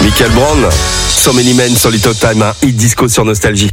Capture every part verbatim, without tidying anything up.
Michael Brown, So Many Men sur Little Time, un hit disco sur Nostalgie.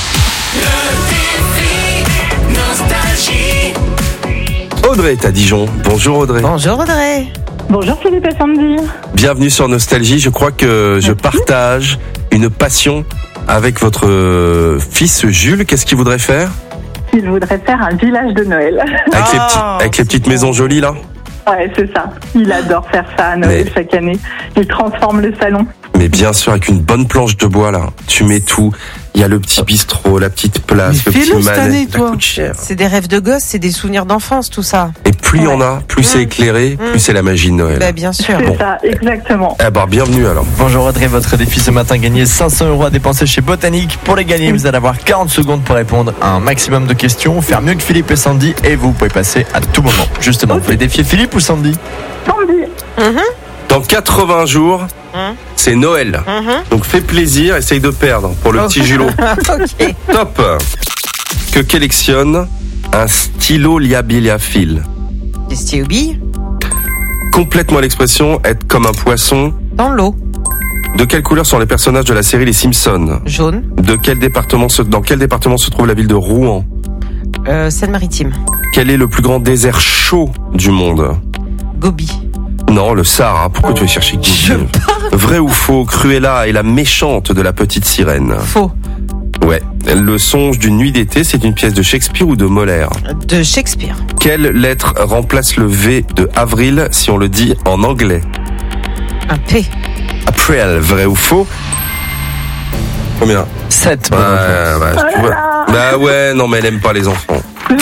Audrey est à Dijon. Bonjour Audrey. Bonjour Audrey. Bonjour Philippe et Sandy. Bienvenue sur Nostalgie. Je crois que je partage une passion avec votre fils Jules. Qu'est-ce qu'il voudrait faire ? Il voudrait faire un village de Noël. Avec, Oh, les, petits, avec les petites maisons jolies là ? Ouais, c'est ça. Il adore faire ça à Noël Mais- chaque année. Il transforme le salon. Mais bien sûr, avec une bonne planche de bois là. Tu mets tout. Il y a le petit bistrot, la petite place, Mais le petit fais-le cette année, manette. Ça toi. coûte cher. C'est des rêves de gosse, c'est des souvenirs d'enfance, tout ça. Et plus il y en a, plus c'est éclairé, plus c'est la magie de Noël. Bah, bien sûr. C'est Bon. ça, exactement. Eh ben, bienvenue alors. Bonjour Audrey, votre défi ce matin, gagner cinq cents euros à dépenser chez Botanique. Pour les gagner, vous allez avoir quarante secondes pour répondre à un maximum de questions, faire mieux que Philippe et Sandy, et vous pouvez passer à tout moment. Justement, vous pouvez défier Philippe ou Sandy? Sandy, Dans quatre-vingts jours, Hum. c'est Noël. Mhm. Donc fais plaisir, essaye de perdre pour le petit Julot. Ok. Top. Que collectionne un stylo liabiliafile. Des stylobilles Complètement l'expression être comme un poisson. dans l'eau. De quelle couleur sont les personnages de la série Les Simpsons? Jaune. De quel département se, dans quel département se trouve la ville de Rouen? Euh, Seine-Maritime. Quel est le plus grand désert chaud du monde? Gobi. Non, le Sahara. Pourquoi tu vas chercher Gobi? Vrai ou faux, Cruella est la méchante de la petite sirène. Faux. Ouais. Le songe d'une nuit d'été, c'est une pièce de Shakespeare ou de Molière? De Shakespeare. Quelle lettre remplace le V de avril si on le dit en anglais? Un P. April, vrai ou faux? Combien? sept. Ouais, ouais, tu vois. Bah ouais, non mais elle aime pas les enfants.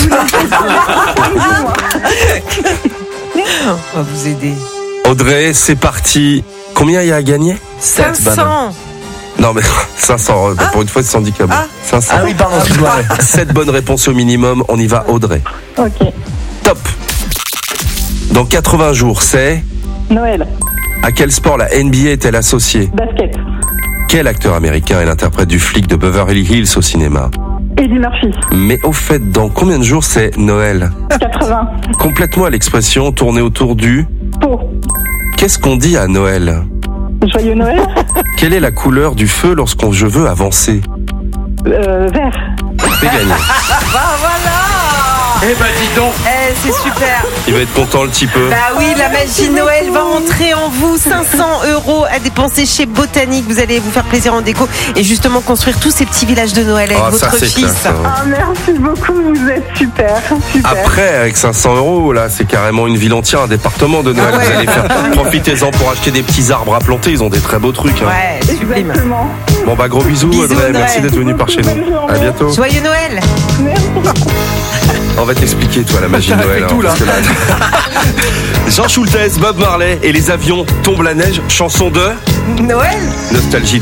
On va vous aider. Audrey, c'est parti. Combien il y a à gagner? sept. cinq cents. Non mais cinq cents, euh, pour une fois c'est handicapé. Ah. cinq cents. Ah oui, pardon, excuse-moi. sept bonnes réponses au minimum, on y va Audrey. ok. Top. Dans quatre-vingts jours, c'est... Noël, À quel sport la N B A est-elle associée? basket, Quel acteur américain est l'interprète du flic de Beverly Hills au cinéma? Eddie Murphy, Mais au fait, dans combien de jours c'est Noël? quatre-vingts, Complète-moi l'expression tourner autour du... Pau, Qu'est-ce qu'on dit à Noël? Joyeux Noël, Quelle est la couleur du feu lorsqu'on je veux avancer? euh, vert, C'est gagné. Bah voilà. Eh ben dis donc. Eh, c'est super. Il va être content le petit peu. Bah oui, la magie de Noël va entrer en vous. cinq cents euros à dépenser chez Botanique. Vous allez vous faire plaisir en déco et justement construire tous ces petits villages de Noël avec Ah, ça votre c'est fils. classe. hein. Ah, merci beaucoup, vous êtes super, super. Après, avec cinq cents euros, là, c'est carrément une ville entière, un département de Noël. Ah ouais. Vous allez faire. Profitez-en pour acheter des petits arbres à planter. Ils ont des très beaux trucs. hein. Ouais, sublime. Exactement. Bon bah gros bisous, Bisous, Audrey. Audrey. Merci d'être venu par chez nous. À bientôt. Joyeux Noël. Merci. On va t'expliquer toi la magie de Noël. tout, hein, là. parce que là- Jean Schultes, Bob Marley et les avions tombent la neige. Chanson de Noël. Nostalgie.